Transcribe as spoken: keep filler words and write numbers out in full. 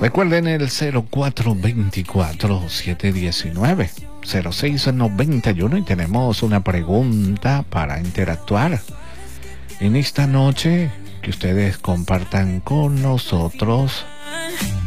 Recuerden el cero cuatro veinticuatro, siete diecinueve, cero seis noventa y uno y tenemos una pregunta para interactuar en esta noche que ustedes compartan con nosotros.